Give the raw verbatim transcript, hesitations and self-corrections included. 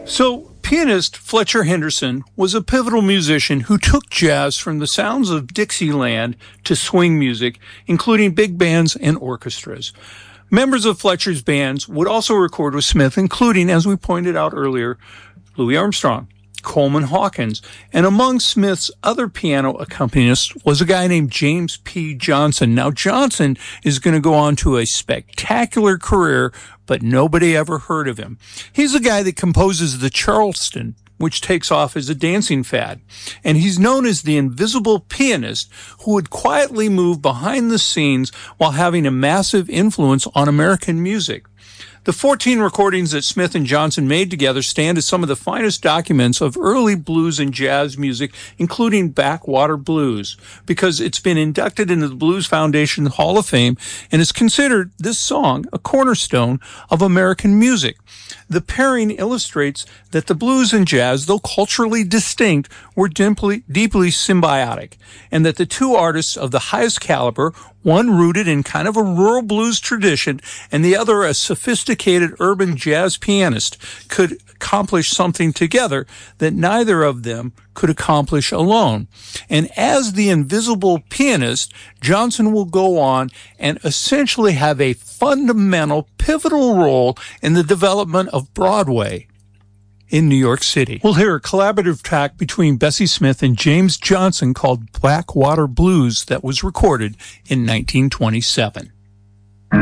So, pianist Fletcher Henderson was a pivotal musician who took jazz from the sounds of Dixieland to swing music, including big bands and orchestras. Members of Fletcher's bands would also record with Smith, including, as we pointed out earlier, Louis Armstrong, Coleman Hawkins, and among Smith's other piano accompanists was a guy named James P. Johnson. Now, Johnson is going to go on to a spectacular career, but nobody ever heard of him. He's the guy that composes the Charleston, which takes off as a dancing fad. And he's known as the invisible pianist who would quietly move behind the scenes while having a massive influence on American music. The fourteen recordings that Smith and Johnson made together stand as some of the finest documents of early blues and jazz music, including Backwater Blues, because it's been inducted into the Blues Foundation Hall of Fame and is considered, this song, a cornerstone of American music. The pairing illustrates that the blues and jazz, though culturally distinct, were deeply, deeply symbiotic, and that the two artists of the highest caliber, one rooted in kind of a rural blues tradition and the other a sophisticated urban jazz pianist, could accomplish something together that neither of them could accomplish alone. And as the invisible pianist, Johnson will go on and essentially have a fundamental, pivotal role in the development of Broadway in New York City. We'll hear a collaborative track between Bessie Smith and James Johnson called Backwater Blues that was recorded in nineteen twenty-seven.